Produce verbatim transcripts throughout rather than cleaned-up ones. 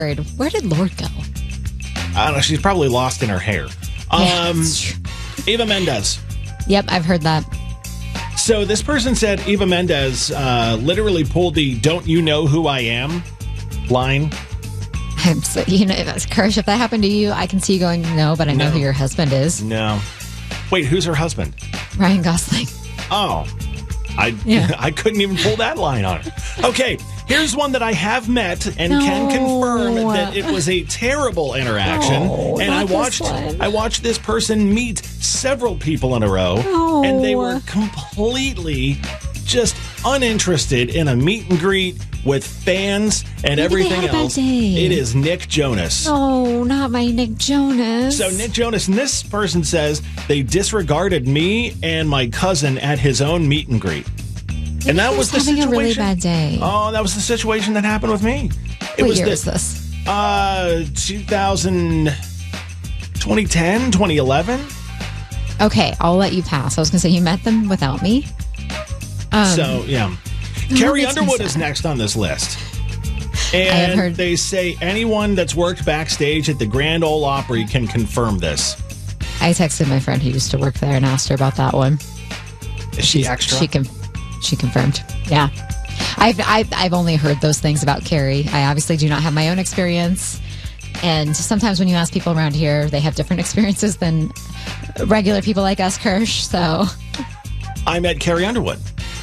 Where did Lord go? I don't know. She's probably lost in her hair. Yeah, Um, Eva Mendes. Yep, I've heard that. So this person said Eva Mendes uh, literally pulled the "Don't you know who I am" line. I'm so, you know, Kirsch, if that happened to you, I can see you going, no, but I know No. who your husband is. No. Wait, who's her husband? Ryan Gosling. Oh, I Yeah. I couldn't even pull that line on her. Okay, here's one that I have met and No. can confirm that it was a terrible interaction. No, and I not this watched one. I watched this person meet several people in a row, No. and they were completely just uninterested in a meet and greet with fans and Maybe they everything had a bad else. day. It is Nick Jonas. No, not my Nick Jonas. So Nick Jonas, and this person says they disregarded me and my cousin at his own meet and greet. Maybe And that he was the having situation. a really bad day. Oh, that was the situation that happened with me. It what was year the, is this? Uh, two thousand, twenty ten, twenty eleven. Okay, I'll let you pass. I was going to say you met them without me. Um, So, yeah. that Carrie makes me Underwood is sad. next on this list. have And heard- they say anyone that's worked backstage at the Grand Ole Opry can confirm this. I texted my friend who used to work there and asked her about that one. Is she extra? She con- she confirmed. Yeah. I've, I've I've only heard those things about Carrie. I obviously do not have my own experience. And sometimes when you ask people around here, they have different experiences than regular people like us, Kirsch. So I met Carrie Underwood.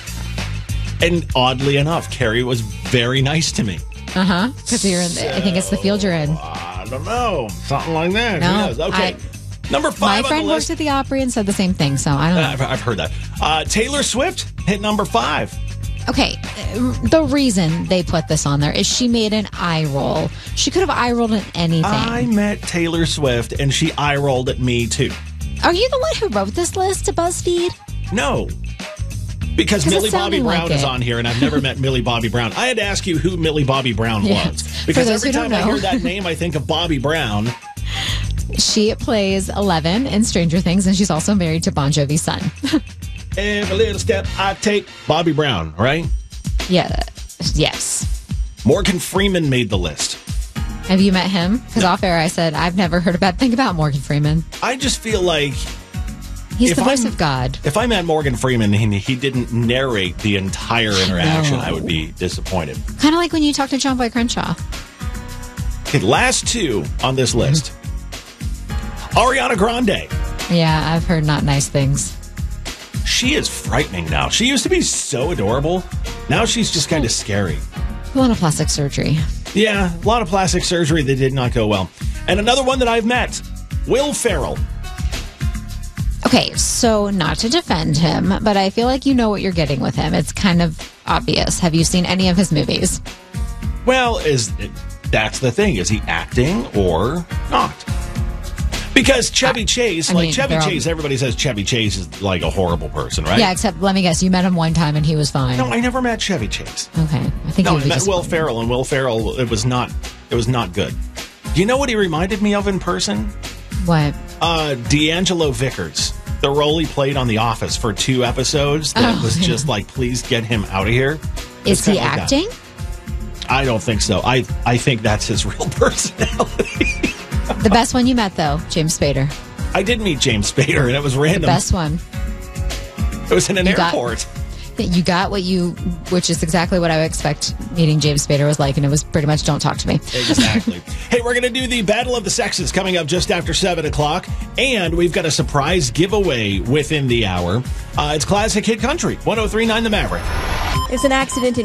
And oddly enough, Carrie was very nice to me. uh huh. Because you're in. The, I think it's the field you're in. I don't know. Something like that. No, Who knows? Okay. Number My five on friend the worked list. at the Opry and said the same thing. So I don't know. I've, I've heard that. Uh, Taylor Swift hit number five. Okay, uh, the reason they put this on there is she made an eye roll. She could have eye rolled at anything. I met Taylor Swift, and she eye rolled at me too. Are you the one who wrote this list to BuzzFeed? No. Because 'Cause it Millie Bobby sounded Brown like is it. on here, and I've never met Millie Bobby Brown. I had to ask you who Millie Bobby Brown Yeah. was. For Because those every who don't time I know. hear that name, I think of Bobby Brown. She plays Eleven in Stranger Things, and she's also married to Bon Jovi's son. Every little step I take, Bobby Brown, right? Yeah. Yes. Morgan Freeman made the list. Have you met him? Because off air, I said I've never heard a bad thing about Morgan Freeman. I just feel like He's If the voice I'm- of God. if I met Morgan Freeman and he didn't narrate the entire interaction, know. I would be disappointed. Kind of like when you talk to John Boy Crenshaw. Okay, last two on this list. Ariana Grande. Yeah, I've heard not nice things. She is frightening now. She used to be so adorable. Now she's just kind of scary. A lot of plastic surgery. Yeah, a lot of plastic surgery that did not go well. And another one that I've met, Will Ferrell. Okay, so not to defend him, but I feel like you know what you're getting with him. It's kind of obvious. Have you seen any of his movies? Well, is that's the thing. Is he acting or not? Because Chevy Chase, I like mean, Chevy they're all- Chase, everybody says Chevy Chase is like a horrible person, right? Yeah, except let me guess, you met him one time and he was fine. No, I never met Chevy Chase. Okay, I think No, you I were met just Will Ferrell, and Will Ferrell, it was not, it was not good. Do you know what he reminded me of in person? What? Uh, D'Angelo Vickers, the role he played on The Office for two episodes. That Oh, was yeah. just like, please get him out of here. Is It's he kinda like that. acting? I don't think so. I I think that's his real personality. The best one you met, though, James Spader. I did meet James Spader, and it was random. Best one. It was in an You got- airport. You got what you, which is exactly what I would expect meeting James Spader was like, and it was pretty much don't talk to me. Exactly. Hey, we're going to do the Battle of the Sexes coming up just after seven o'clock, and we've got a surprise giveaway within the hour. Uh, it's Classic Hit Country, one oh three point nine The Maverick. There's an accident in